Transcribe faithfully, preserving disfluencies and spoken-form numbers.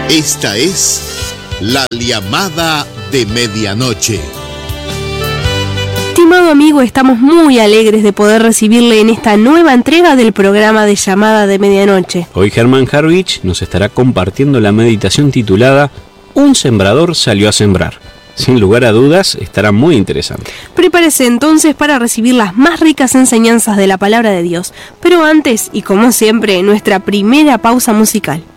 Esta es la llamada de medianoche. Estimado amigo, estamos muy alegres de poder recibirle en esta nueva entrega del programa de Llamada de Medianoche. Hoy Germán Harvich nos estará compartiendo la meditación titulada Un sembrador salió a sembrar. Sin lugar a dudas, estará muy interesante. Prepárese entonces para recibir las más ricas enseñanzas de la palabra de Dios. Pero antes, y como siempre, nuestra primera pausa musical.